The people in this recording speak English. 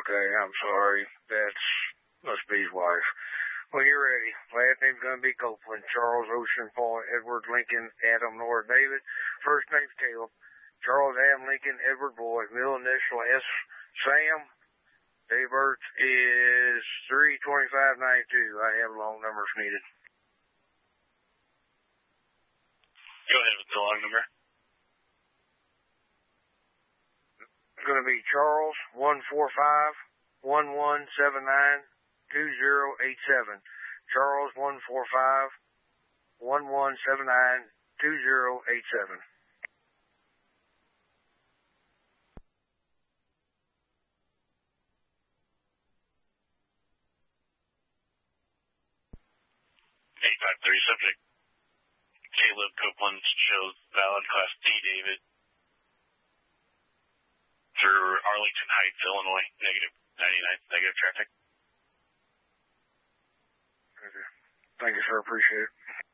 Okay, I'm sorry. Must be his wife. When you're ready, last name's going to be Copeland, Charles, Ocean, Paul, Edward, Lincoln, Adam, Nora, David. First name's Caleb, Charles, Adam, Lincoln, Edward, Boy, middle initial S, Sam. Date of birth is 3/25/92. I have long numbers needed. Go ahead with the long number. It's going to be Charles 145-1179-2087. Charles 145-1179-2087. Subject Caleb Copeland shows valid Class D, David, through Arlington Heights, Illinois, -99, negative traffic. Thank you, sir. Appreciate it.